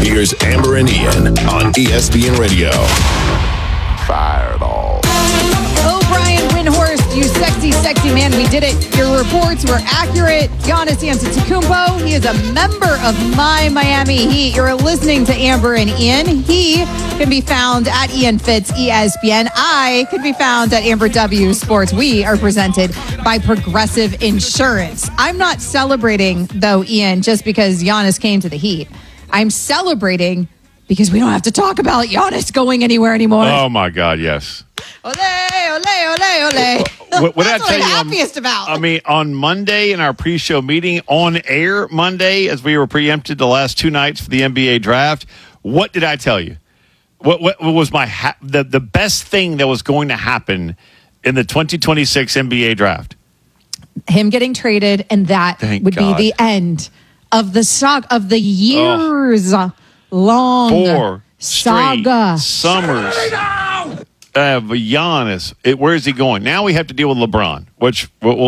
Here's Amber and Ian on ESPN Radio. Fireball. Oh, Brian Windhorst, you sexy, sexy man. We did it. Your reports were accurate. Giannis Antetokounmpo, he is a member of my Miami Heat. You're listening to Amber and Ian. He can be found at Ian Fitz ESPN. I can be found at Amber W Sports. We are presented by Progressive Insurance. I'm not celebrating, though, Ian, just because Giannis came to the Heat. I'm celebrating because we don't have to talk about Giannis going anywhere anymore. Oh, my God, yes. Ole, ole, ole, ole. What That's I tell what you, I'm happiest about. I mean, on Monday in our pre-show meeting, on air Monday, as we were preempted the last two nights for the NBA draft, what did I tell you? What was the best thing that was going to happen in the 2026 NBA draft? Him getting traded, and that would be the end of the saga of the years long 4 saga. straight summers. Giannis, where is he going? Now we have to deal with LeBron, which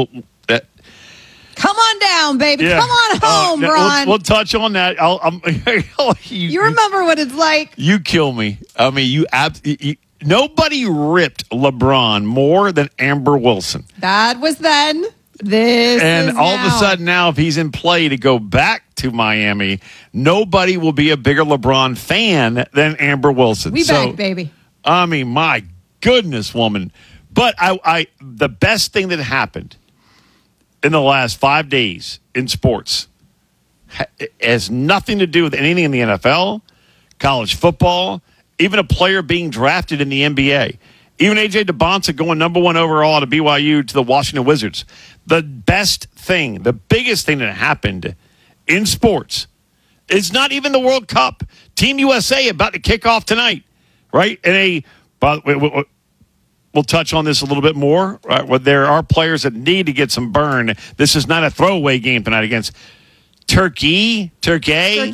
come on down, baby. Yeah. Come on home, Ron. We'll touch on that. You remember what it's like? You kill me. I mean, nobody ripped LeBron more than Amber Wilson. That was then. This and is all now. of a sudden now, if he's in play to go back to Miami, nobody will be a bigger LeBron fan than Amber Wilson. We back, baby. I mean, my goodness, woman. But the best thing that happened in the last 5 days in sports has nothing to do with anything in the NFL, college football, even a player being drafted in the NBA. Even A.J. DeBonsa going number 1 overall out of BYU to the Washington Wizards. The best thing, the biggest thing that happened in sports is not even the World Cup. Team USA about to kick off tonight, right? We'll touch on this a little bit more. Right? Well, there are players that need to get some burn. This is not a throwaway game tonight against Turkey. Not to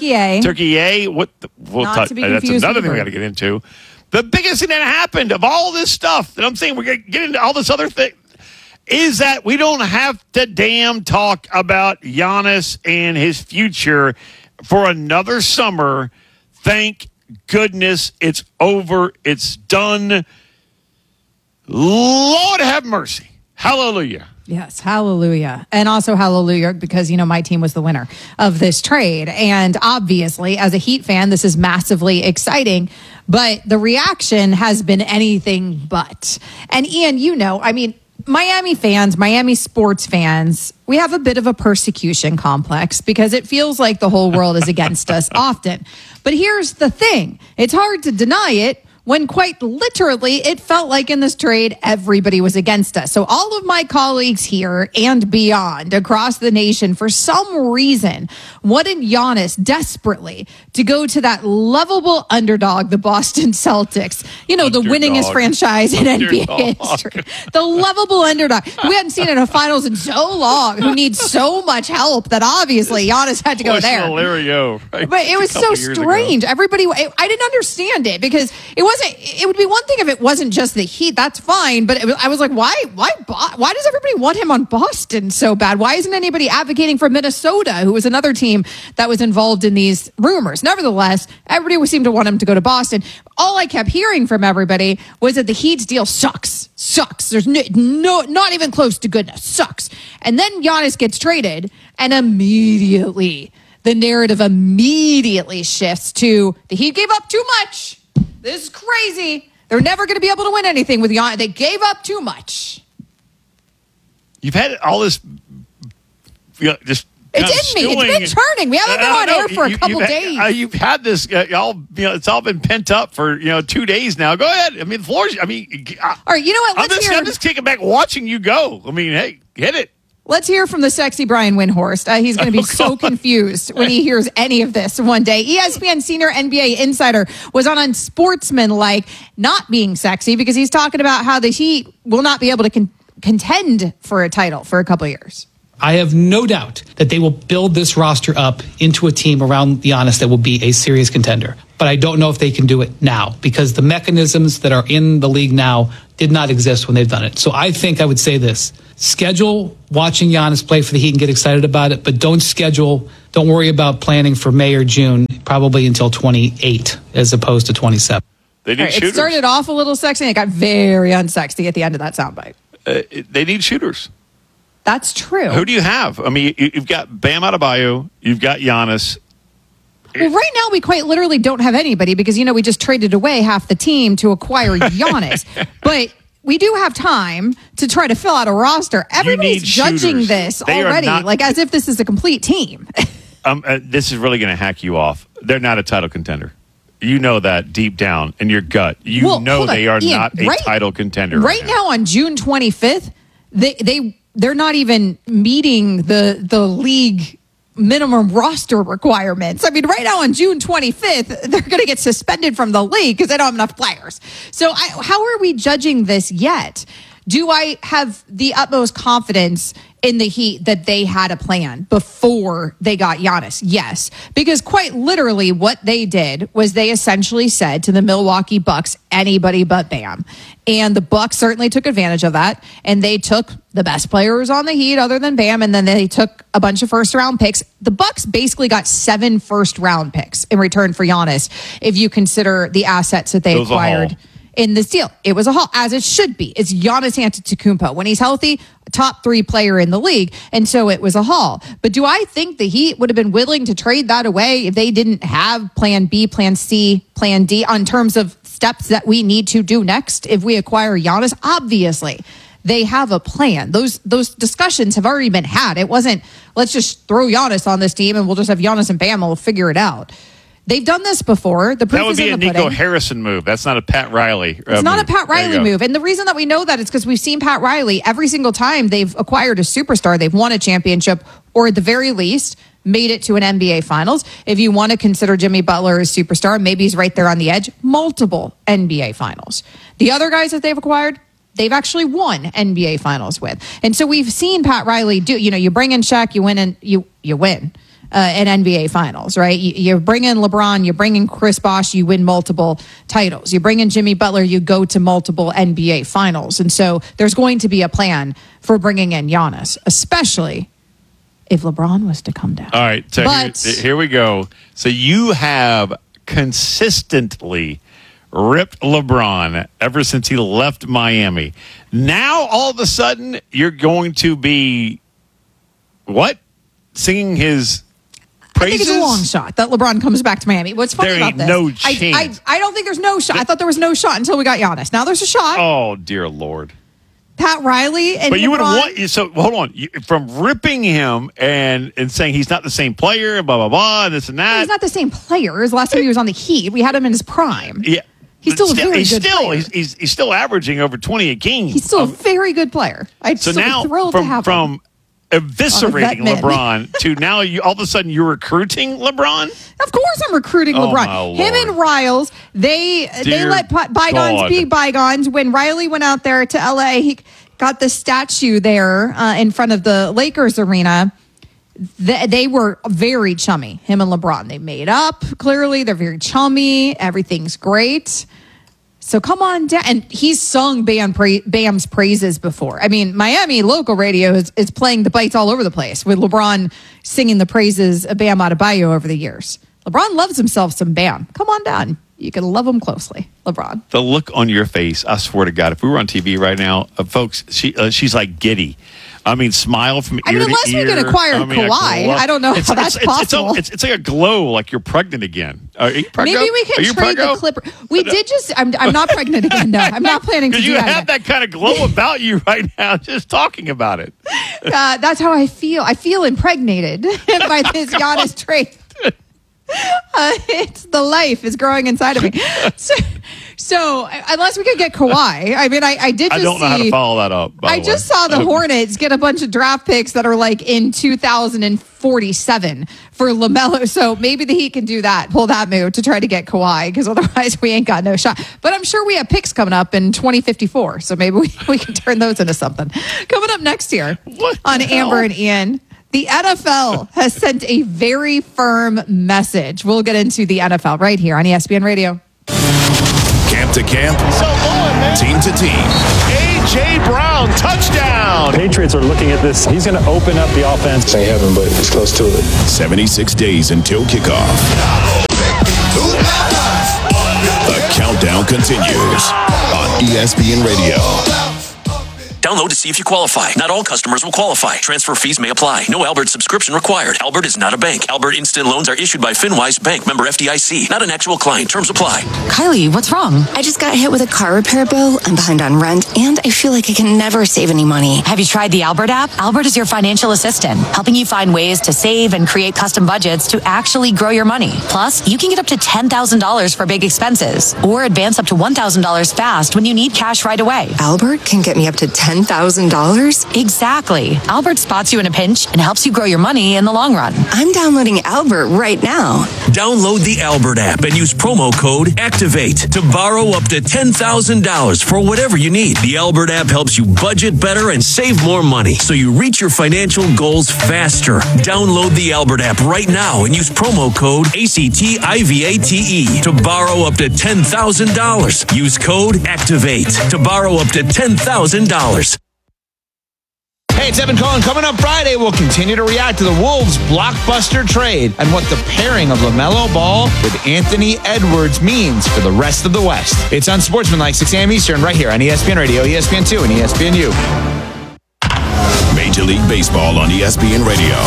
be confused That's another with thing we got to get into. The biggest thing that happened of all this stuff that I'm saying we're going to get into all this other thing is that we don't have to damn talk about Giannis and his future for another summer. Thank goodness it's over. It's done. Lord have mercy. Hallelujah. Yes, hallelujah. And also hallelujah because, my team was the winner of this trade. And obviously, as a Heat fan, this is massively exciting. But the reaction has been anything but. And Ian, Miami fans, Miami sports fans, we have a bit of a persecution complex because it feels like the whole world is against us often. But here's the thing. It's hard to deny it when quite literally it felt like in this trade, everybody was against us. So all of my colleagues here and beyond across the nation, for some reason, wanted Giannis desperately to go to that lovable underdog, the Boston Celtics, the winningest franchise in NBA history. The lovable underdog. We hadn't seen it in a finals in so long, who needs so much help that obviously Giannis had to go there. Hilario, right? But it was so strange. Everybody, I didn't understand it because it would be one thing if it wasn't just the Heat. That's fine. But I was like, why does everybody want him on Boston so bad? Why isn't anybody advocating for Minnesota, who was another team that was involved in these rumors? Nevertheless, everybody seemed to want him to go to Boston. All I kept hearing from everybody was that the Heat's deal sucks. There's no, not even close to goodness. Sucks. And then Giannis gets traded, and immediately the narrative shifts to the Heat gave up too much. This is crazy. They're never going to be able to win anything with Giannis. They gave up too much. You've had all this just it's in me. It's been turning. We haven't been on air for a couple days. You've had this it's all been pent up for 2 days now. Go ahead. I mean, the floor. All right, you know what? I'm just kicking back, watching you go. I mean, hey, hit it. Let's hear from the sexy Brian Windhorst. He's going to be so confused when he hears any of this one day. ESPN senior NBA insider was on Unsportsmanlike, not being sexy, because he's talking about how the Heat will not be able to contend for a title for a couple of years. I have no doubt that they will build this roster up into a team around Giannis that will be a serious contender. But I don't know if they can do it now because the mechanisms that are in the league now did not exist when they've done it. So I think I would say this. Schedule watching Giannis play for the Heat and get excited about it, but don't schedule don't worry about planning for May or June, probably until 28 as opposed to 27. They need shooters. It started off a little sexy and it got very unsexy at the end of that soundbite. They need shooters. That's true. Who do you have? I mean, you've got Bam Adebayo. You've got Giannis. Well, right now we quite literally don't have anybody because, we just traded away half the team to acquire Giannis. But we do have time to try to fill out a roster. Everybody's judging shooters. this They are already, not- like as if this is a complete team. This is really going to hack you off. They're not a title contender. You know that deep down in your gut. Well, know hold on, they are Ian, not a title contender. Right now on June 25th, they're not even meeting the league minimum roster requirements. I mean, right now on June 25th, they're going to get suspended from the league because they don't have enough players. So how are we judging this yet? Do I have the utmost confidence in the Heat that they had a plan before they got Giannis? Yes, because quite literally what they did was they essentially said to the Milwaukee Bucks, anybody but Bam. And the Bucks certainly took advantage of that. And they took the best players on the Heat other than Bam. And then they took a bunch of first round picks. The Bucks basically got 7 first round picks in return for Giannis, if you consider the assets that they acquired in this deal. It was a haul, as it should be. It's Giannis Antetokounmpo. When he's healthy, top 3 player in the league. And so it was a haul. But do I think the Heat would have been willing to trade that away if they didn't have plan B, plan C, plan D on terms of steps that we need to do next if we acquire Giannis? Obviously, they have a plan. Those discussions have already been had. It wasn't, let's just throw Giannis on this team and we'll just have Giannis and Bam, we'll figure it out. They've done this before. The proof That would is be a in the Nico pudding. Harrison move. That's not a Pat Riley. It's not move. a Pat There you Riley go. move. And the reason that we know that is because we've seen Pat Riley every single time they've acquired a superstar, they've won a championship, or at the very least, made it to an NBA Finals. If you want to consider Jimmy Butler a superstar, maybe he's right there on the edge. Multiple NBA Finals. The other guys that they've acquired, they've actually won NBA Finals with. And so we've seen Pat Riley do, you bring in Shaq, you win, and you win. An NBA Finals, right? You bring in LeBron, you bring in Chris Bosh, you win multiple titles. You bring in Jimmy Butler, you go to multiple NBA Finals. And so there's going to be a plan for bringing in Giannis, especially if LeBron was to come down. All right, so here we go. So you have consistently ripped LeBron ever since he left Miami. Now, all of a sudden, you're going to be, what? Singing his praises? I think it's a long shot that LeBron comes back to Miami. What's funny There about ain't this? no chance. I don't think there's no shot. I thought there was no shot until we got Giannis. Now there's a shot. Oh, dear Lord. Pat Riley and But you would LeBron. have won. So hold on. From ripping him and saying he's not the same player, blah, blah, blah, and this and that. He's not the same player as last time he was on the Heat. We had him in his prime. Yeah. He's still a very good player. He's still averaging over 20 a game. He's still a very good player. I'm So so now, thrilled to have him. from eviscerating Vetman. LeBron to now, all of a sudden you're recruiting LeBron? Of course, I'm recruiting Oh, LeBron. my Him Lord. and Riles, they Dear let bygones God. be bygones. When Riley went out there to LA, he got the statue there in front of the Lakers arena. They were very chummy, him and LeBron. They made up, clearly. They're very chummy. Everything's great. So come on down. And he's sung Bam's praises before. I mean, Miami local radio is playing the bites all over the place with LeBron singing the praises of Bam Adebayo over the years. LeBron loves himself some Bam. Come on down. You can love him closely, LeBron. The look on your face, I swear to God, if we were on TV right now, folks, she's like giddy. I mean, smile from ear to ear. Unless we can acquire Kawhi. I don't know how that's possible. It's like a glow, like you're pregnant again. Are you pregnant? Maybe we can trade the Clipper. We did just. I'm not pregnant again. No, I'm not planning to do that. Because you have that kind of glow about you right now, just talking about it. That's how I feel. I feel impregnated by this Giannis trade. It's the life is growing inside of me. So unless we could get Kawhi, I mean, I did. Just I don't know how to follow that up. I just saw the Hornets get a bunch of draft picks that are like in 2047 for LaMelo. So maybe the Heat can do that, pull that move to try to get Kawhi, because otherwise we ain't got no shot. But I'm sure we have picks coming up in 2054, so maybe we can turn those into something. Coming up next year on Amber and Ian. The NFL has sent a very firm message. We'll get into the NFL right here on ESPN Radio. Can't to camp, team to team. A.J. Brown, touchdown. Patriots are looking at this. He's going to open up the offense. Ain't heaven, but it's close to it. 76 days until kickoff. The countdown continues on ESPN Radio. Download to see if you qualify. Not all customers will qualify. Transfer fees may apply. No Albert subscription required. Albert is not a bank. Albert Instant Loans are issued by FinWise Bank, member FDIC. Not an actual client. Terms apply. Kylie, what's wrong? I just got hit with a car repair bill. I'm behind on rent, and I feel like I can never save any money. Have you tried the Albert app? Albert is your financial assistant, helping you find ways to save and create custom budgets to actually grow your money. Plus, you can get up to $10,000 for big expenses, or advance up to $1,000 fast when you need cash right away. Albert can get me up to $10,000? Exactly. Albert spots you in a pinch and helps you grow your money in the long run. I'm downloading Albert right now. Download the Albert app and use promo code ACTIVATE to borrow up to $10,000 for whatever you need. The Albert app helps you budget better and save more money so you reach your financial goals faster. Download the Albert app right now and use promo code ACTIVATE to borrow up to $10,000. Use code ACTIVATE to borrow up to $10,000. Hey, it's Evan Cohen. Coming up Friday, we'll continue to react to the Wolves' blockbuster trade and what the pairing of LaMelo Ball with Anthony Edwards means for the rest of the West. It's Unsportsmanlike, 6 a.m. Eastern, right here on ESPN Radio, ESPN2, and ESPNU. Major League Baseball on ESPN Radio.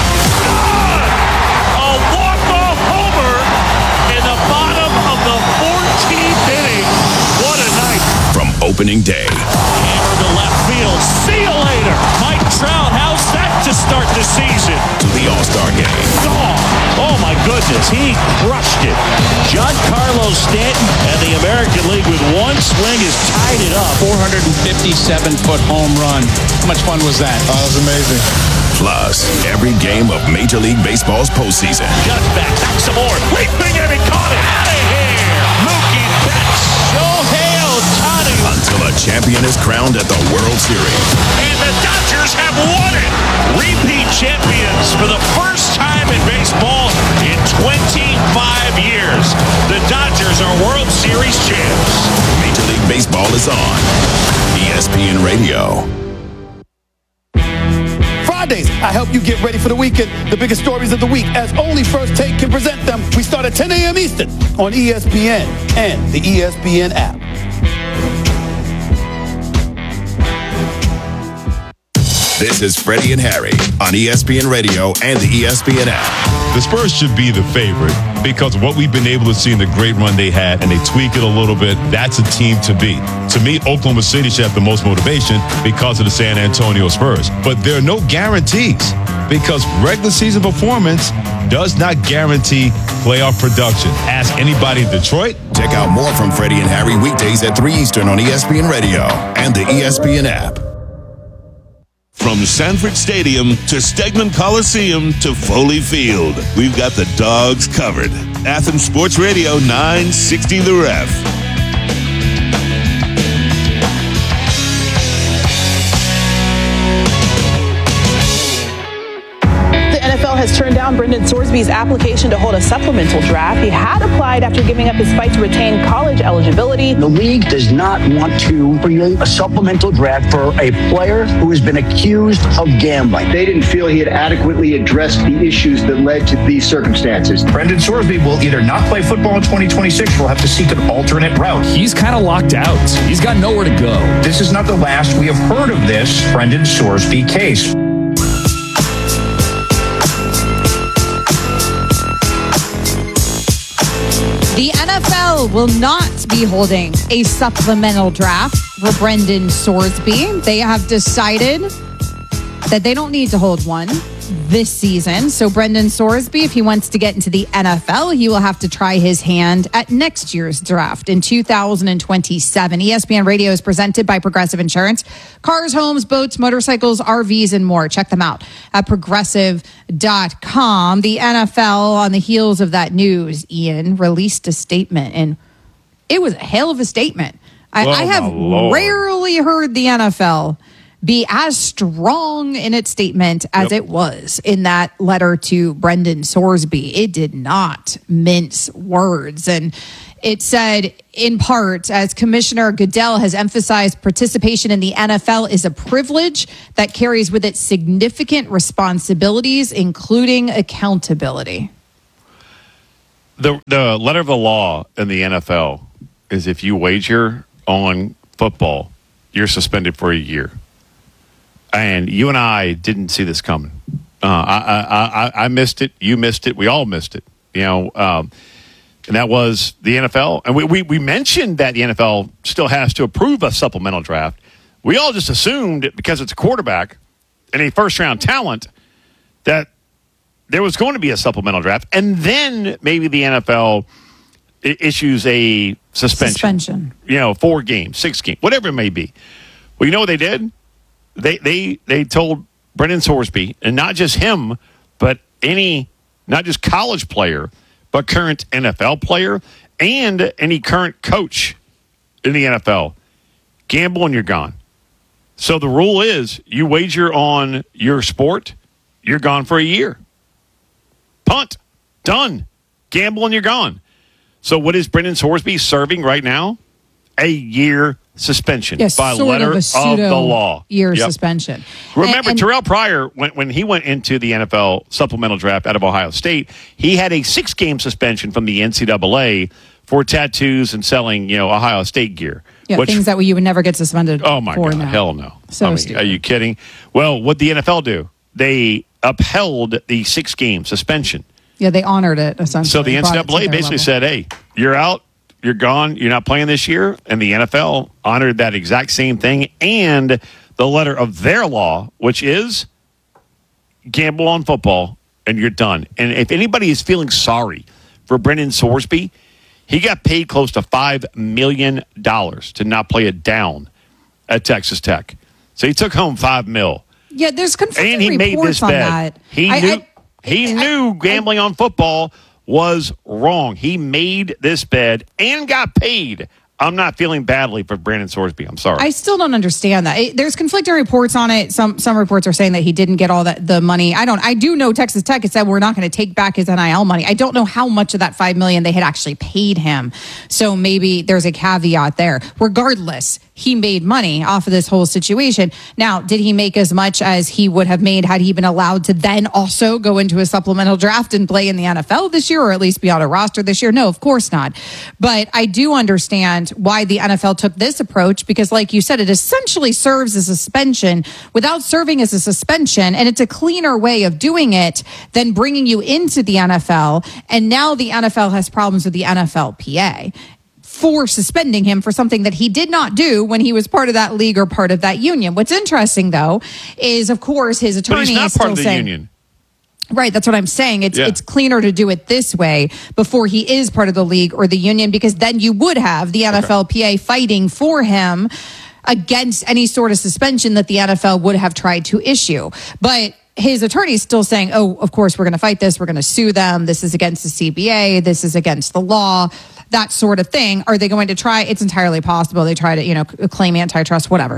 A walk-off homer in the bottom of the 14th inning. What a night. From opening day. Hammer to left field. See you later. Mike Trout, how's that to start the season? To the All-Star game. Oh my goodness, he crushed it. Giancarlo Stanton and the American League with one swing has tied it up. 457-foot home run. How much fun was that? Oh, that was amazing. Plus, every game of Major League Baseball's postseason. Just back some more. Leaping and he caught it. Out of here. Mookie Betts. Shohei Ohtani. Until a champion is crowned at the World Series. And the Dodgers have won it. Repeat champions for the first time in baseball in 25 years. The Dodgers are World Series champs. Major League Baseball is on ESPN Radio. Fridays, I help you get ready for the weekend. The biggest stories of the week, as only First Take can present them. We start at 10 a.m. Eastern on ESPN and the ESPN app. This is Freddie and Harry on ESPN Radio and the ESPN app. The Spurs should be the favorite because of what we've been able to see in the great run they had, and they tweak it a little bit. That's a team to beat. To me, Oklahoma City should have the most motivation because of the San Antonio Spurs. But there are no guarantees because regular season performance does not guarantee playoff production. Ask anybody in Detroit. Check out more from Freddie and Harry weekdays at 3 Eastern on ESPN Radio and the ESPN app. From Sanford Stadium to Stegman Coliseum to Foley Field, we've got the dogs covered. Athens Sports Radio 960 The Ref. Has turned down Brendan Sorsby's application to hold a supplemental draft. He had applied after giving up his fight to retain college eligibility. The league does not want to create a supplemental draft for a player who has been accused of gambling. They didn't feel he had adequately addressed the issues that led to these circumstances. Brendan Sorsby will either not play football in 2026 or will have to seek an alternate route. He's kind of locked out. He's got nowhere to go. This is not the last we have heard of this Brendan Sorsby case. The NFL will not be holding a supplemental draft for Brendan Sorsby. They have decided that they don't need to hold one this season. So Brendan Sorsby, if he wants to get into the NFL, he will have to try his hand at next year's draft in 2027. ESPN Radio is presented by Progressive Insurance. Cars, homes, boats, motorcycles, RVs, and more. Check them out at progressive.com. The NFL, on the heels of that news, Ian, released a statement, and it was a hell of a statement. I have rarely heard the NFL be as strong in its statement as it was in that letter to Brendan Sorsby. It did not mince words. And it said, in part, as Commissioner Goodell has emphasized, participation in the NFL is a privilege that carries with it significant responsibilities, including accountability. The letter of the law in the NFL is if you wager on football, you're suspended for a year. And you and I didn't see this coming. I missed it. You missed it. We all missed it. And that was the NFL. And we mentioned that the NFL still has to approve a supplemental draft. We all just assumed, because it's a quarterback and a first-round talent, that there was going to be a supplemental draft. And then maybe the NFL issues a suspension. 4 games, 6 games, whatever it may be. Well, you know what they did? They told Brendan Sorsby, and not just him, but not just college player, but current NFL player and any current coach in the NFL, gamble and you're gone. So the rule is you wager on your sport, you're gone for a year. Punt. Done. Gamble and you're gone. So what is Brendan Sorsby serving right now? A year suspension by letter of the law. Year suspension. Remember, Terrell Pryor, when he went into the NFL supplemental draft out of Ohio State, he had a 6-game suspension from the NCAA for tattoos and selling, Ohio State gear. Yeah, things that you would never get suspended for. Oh, my God. Now. Hell no. So stupid. Are you kidding? Well, what'd the NFL do? They upheld the 6-game suspension. Yeah, they honored it, essentially. So the NCAA basically said, hey, you're out. You're gone. You're not playing this year. And the NFL honored that exact same thing and the letter of their law, which is gamble on football and you're done. And if anybody is feeling sorry for Brendan Sorsby, he got paid close to $5 million to not play it down at Texas Tech. So he took home $5 million. Yeah, there's conflicting and he reports made this on bet. that. He knew gambling on football was wrong. He made this bet and got paid. I'm not feeling badly for Brandon Sorsby. I'm sorry. I still don't understand that. There's conflicting reports on it. Some reports are saying that he didn't get all the money. I do know Texas Tech has said we're not going to take back his NIL money. I don't know how much of that $5 million they had actually paid him. So maybe there's a caveat there. Regardless, he made money off of this whole situation. Now, did he make as much as he would have made had he been allowed to then also go into a supplemental draft and play in the NFL this year, or at least be on a roster this year? No, of course not. But I do understand why the NFL took this approach, because like you said, it essentially serves as a suspension without serving as a suspension. And it's a cleaner way of doing it than bringing you into the NFL. And now the NFL has problems with the NFLPA for suspending him for something that he did not do when he was part of that league or part of that union. What's interesting, though, is, of course, his attorney but he's not is part still of the saying, union. Right, that's what I'm saying. It's cleaner to do it this way before he is part of the league or the union, because then you would have the NFLPA fighting for him against any sort of suspension that the NFL would have tried to issue. But his attorney is still saying, oh, of course, we're going to fight this. We're going to sue them. This is against the CBA. This is against the law, that sort of thing. Are they going to try? It's entirely possible. They try to, claim antitrust, whatever.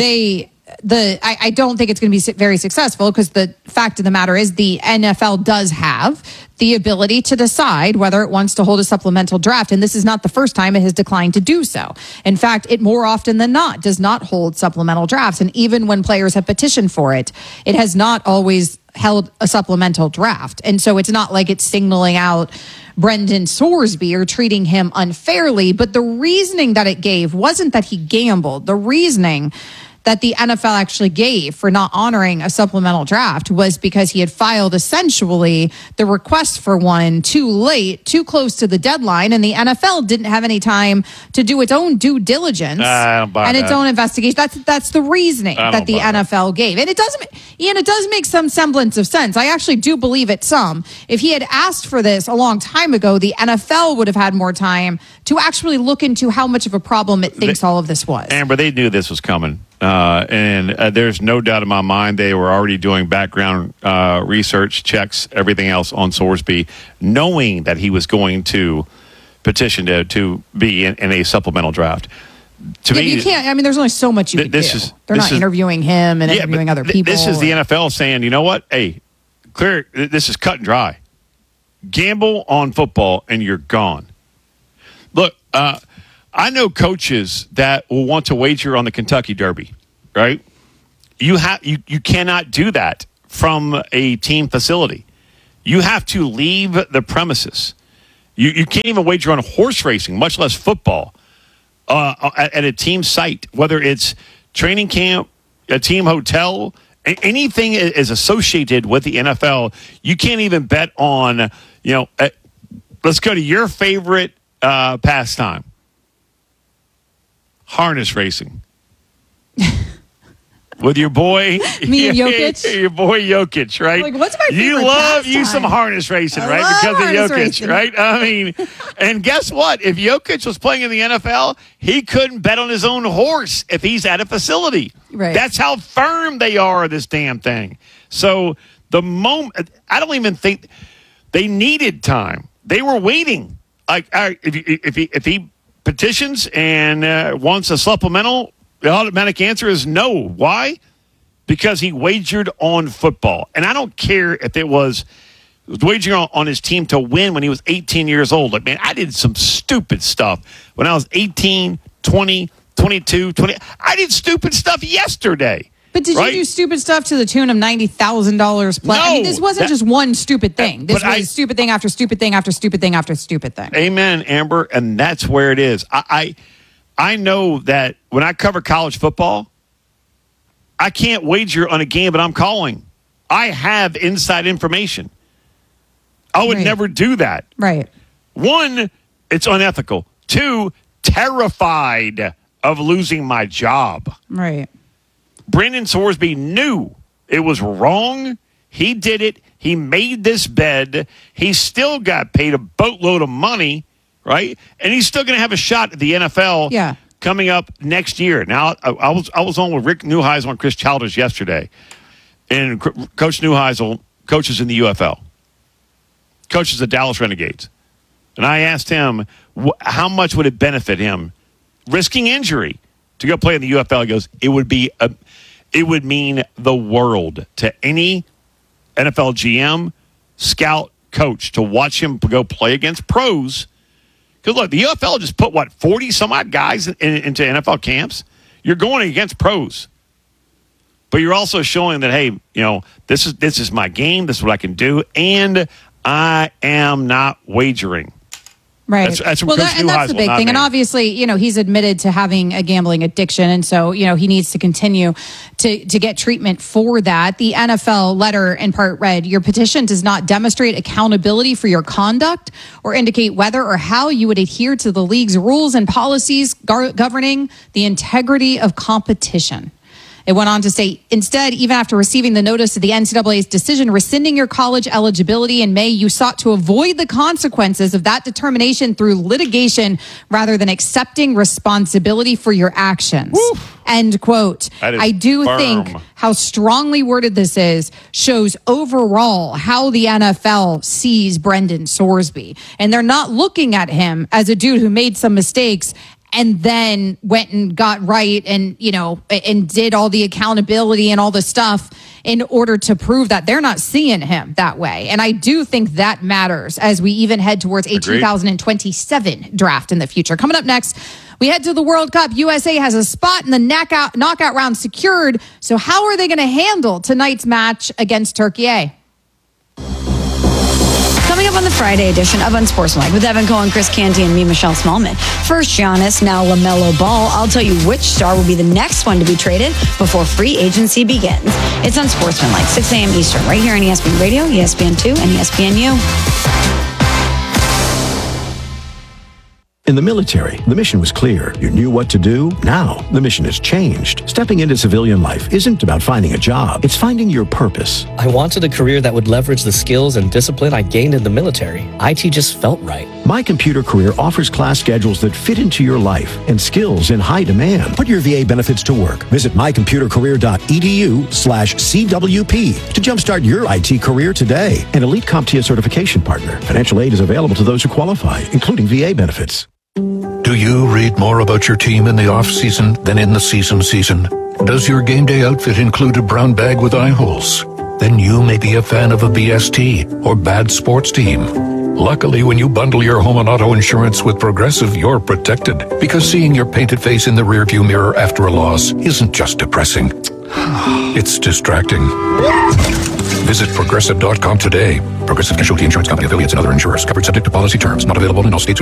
I don't think it's going to be very successful, because the fact of the matter is the NFL does have the ability to decide whether it wants to hold a supplemental draft. And this is not the first time it has declined to do so. In fact, it more often than not does not hold supplemental drafts. And even when players have petitioned for it, it has not always held a supplemental draft. And so it's not like it's signaling out Brendan Sorsby or treating him unfairly. But the reasoning that it gave wasn't that he gambled. The reasoning that the NFL actually gave for not honoring a supplemental draft was because he had filed essentially the request for one too late, too close to the deadline, and the NFL didn't have any time to do its own due diligence and its own investigation. That's the reasoning that the NFL gave. And it does make some semblance of sense. I actually do believe it some. If he had asked for this a long time ago, the NFL would have had more time to actually look into how much of a problem it thinks all of this was. Amber, they knew this was coming. And there's no doubt in my mind they were already doing background research, checks, everything else on Sorsby, knowing that he was going to petition to be in a supplemental draft. to me, you can't. I mean, there's only so much you can do. They're not interviewing him and interviewing other people. This is the NFL saying, you know what? Hey, clear. This is cut and dry. Gamble on football, and you're gone. Look, I know coaches that will want to wager on the Kentucky Derby, right? You cannot do that from a team facility. You have to leave the premises. You can't even wager on horse racing, much less football, at a team site, whether it's training camp, a team hotel, anything is associated with the NFL. You can't even bet on, let's go to your favorite pastime, harness racing. With your boy, me and Jokic, your boy Jokic, right? Like, what's my favorite You love pastime? you some harness racing, right? Because of Jokic, racing. Right? I mean, and guess what? If Jokic was playing in the NFL, he couldn't bet on his own horse if he's at a facility. Right. That's how firm they are, this damn thing. So the moment, I don't even think they needed time. They were waiting. Like, if he petitions and wants a supplemental, the automatic answer is no. Why? Because he wagered on football. And I don't care if it was wagering on his team to win when he was 18 years old. Like, man, I did some stupid stuff when I was 18, 20, 22, 20. I did stupid stuff yesterday. But did you do stupid stuff to the tune of $90,000 plus? No, I mean, this wasn't just one stupid thing. This was stupid thing after stupid thing after stupid thing after stupid thing. Amen, Amber. And that's where it is. I know that when I cover college football, I can't wager on a game that I'm calling. I have inside information. I would never do that. Right. One, it's unethical. Two, terrified of losing my job. Right. Brendan Sorsby knew it was wrong. He did it. He made this bed. He still got paid a boatload of money, right? And he's still going to have a shot at the NFL coming up next year. Now, I was on with Rick Neuheisel and Chris Childers yesterday, and Coach Neuheisel coaches in the UFL, coaches the Dallas Renegades. And I asked him, how much would it benefit him risking injury to go play in the UFL? He goes, it would mean the world to any NFL GM, scout, coach to watch him go play against pros. Because, look, the UFL just put, 40-some-odd guys into NFL camps? You're going against pros. But you're also showing that, hey, this is my game. This is what I can do. And I am not wagering. Right. That's the big thing. And obviously, he's admitted to having a gambling addiction. And so, he needs to continue to get treatment for that. The NFL letter in part read, your petition does not demonstrate accountability for your conduct or indicate whether or how you would adhere to the league's rules and policies governing the integrity of competition. It went on to say, instead, even after receiving the notice of the NCAA's decision rescinding your college eligibility in May, you sought to avoid the consequences of that determination through litigation rather than accepting responsibility for your actions. Woo. End quote. I do think how strongly worded this is shows overall how the NFL sees Brendan Sorsby. And they're not looking at him as a dude who made some mistakes and then went and got right and, and did all the accountability and all the stuff in order to prove that. They're not seeing him that way. And I do think that matters as we even head towards a 2027 draft in the future. Coming up next, we head to the World Cup. USA has a spot in the knockout round secured. So how are they going to handle tonight's match against Turkey? Coming up on the Friday edition of Unsportsmanlike with Evan Cohen, Chris Canty, and me, Michelle Smallman. First, Giannis, now LaMelo Ball. I'll tell you which star will be the next one to be traded before free agency begins. It's Unsportsmanlike, 6 a.m. Eastern, right here on ESPN Radio, ESPN2, and ESPNU. In the military, the mission was clear. You knew what to do. Now, the mission has changed. Stepping into civilian life isn't about finding a job. It's finding your purpose. I wanted a career that would leverage the skills and discipline I gained in the military. IT just felt right. My Computer Career offers class schedules that fit into your life and skills in high demand. Put your VA benefits to work. Visit mycomputercareer.edu/CWP to jumpstart your IT career today. An elite CompTIA certification partner. Financial aid is available to those who qualify, including VA benefits. Do Do you read more about your team in the off-season than in the season? Does your game day outfit include a brown bag with eye holes? Then you may be a fan of a BST or bad sports team. Luckily, when you bundle your home and auto insurance with Progressive, you're protected. Because seeing your painted face in the rearview mirror after a loss isn't just depressing. It's distracting. Visit Progressive.com today. Progressive Casualty Insurance Company, affiliates, and other insurers. Covered subject to policy terms. Not available in all states.